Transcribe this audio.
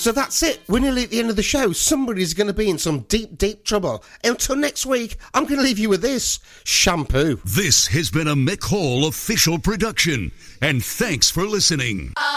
So that's it. We're nearly at the end of the show. Somebody's going to be in some deep, deep trouble. Until next week, I'm going to leave you with this. Shampoo. This has been a Mick Hall official production, and thanks for listening.